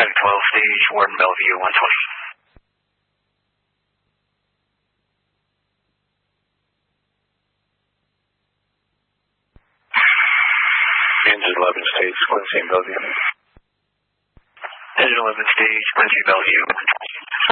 Medic 12 stage, Warden Bellevue 120. Engine 11 stage, Quincy and Bellevue. Engine 11 stage, Quincy Bellevue 120.